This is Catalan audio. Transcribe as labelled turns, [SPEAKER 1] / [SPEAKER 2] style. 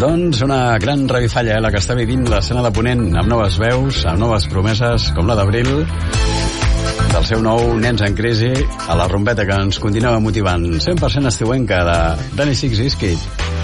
[SPEAKER 1] Doncs una gran revifalla, la que està vivint l'escena de Ponent, amb noves veus, amb noves promeses, com la d'Abril, del seu nou Nens en Crisi, a la rumbeta que ens continua motivant. 100% estiuenca de Danny Six Wizkid.